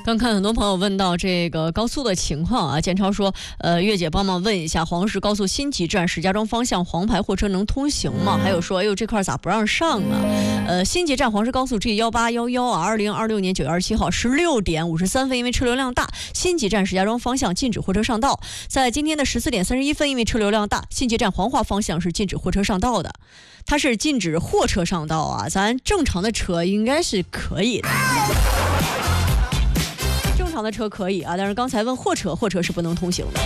刚看很多朋友问到这个高速的情况啊，建超说，月姐帮忙问一下，黄石高速新集站石家庄方向黄牌货车能通行吗？还有说，哎呦这块咋不让上啊？新集站黄石高速 G1811啊，2026年9月27号16点53分，因为车流量大，新集站石家庄方向禁止货车上道。在今天的14点31分，因为车流量大，新集站黄化方向是禁止货车上道的。它是禁止货车上道啊，咱正常的车应该是可以的。正常的车可以啊，但是刚才问货车是不能通行的。